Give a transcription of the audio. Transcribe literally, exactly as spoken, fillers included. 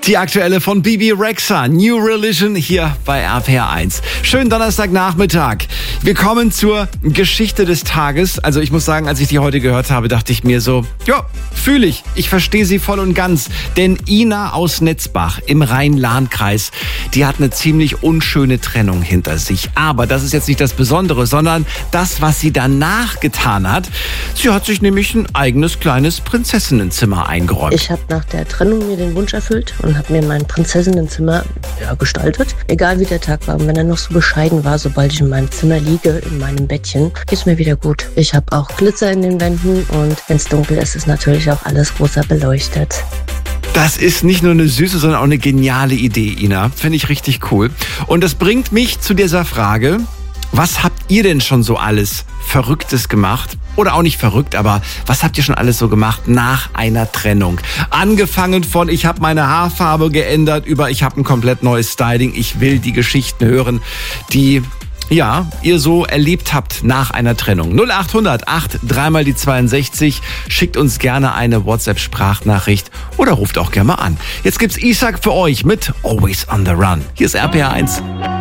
Die aktuelle von Bebe Rexha, New Religion, hier bei R P R eins. Schönen Donnerstagnachmittag. Wir kommen zur Geschichte des Tages. Also ich muss sagen, als ich die heute gehört habe, dachte ich mir so, ja, fühle ich. Ich verstehe sie voll und ganz. Denn Ina aus Netzbach im Rhein-Lahn-Kreis, die hat eine ziemlich unschöne Trennung hinter sich. Aber das ist jetzt nicht das Besondere, sondern das, was sie danach getan hat. Sie hat sich nämlich ein eigenes kleines Prinzessinnenzimmer eingeräumt. Ich habe nach der Trennung mir den Wunsch erfüllt und habe mir mein Prinzessinnenzimmer ja, gestaltet. Egal wie der Tag war und wenn er noch so bescheiden war, sobald ich in meinem Zimmer liege, in meinem Bettchen, geht's mir wieder gut. Ich habe auch Glitzer in den Wänden und wenn es dunkel ist, ist natürlich auch alles rosa beleuchtet. Das ist nicht nur eine süße, sondern auch eine geniale Idee, Ina. Finde ich richtig cool. Und das bringt mich zu dieser Frage, was habt ihr denn schon so alles Verrücktes gemacht? Oder auch nicht verrückt, aber was habt ihr schon alles so gemacht nach einer Trennung? Angefangen von, ich habe meine Haarfarbe geändert, über ich habe ein komplett neues Styling. Ich will die Geschichten hören, die ja ihr so erlebt habt nach einer Trennung. null acht hundert acht dreimal die zweiundsechzig. Schickt uns gerne eine WhatsApp-Sprachnachricht oder ruft auch gerne mal an. Jetzt gibt's Isaac für euch mit Always on the Run. Hier ist R P R eins.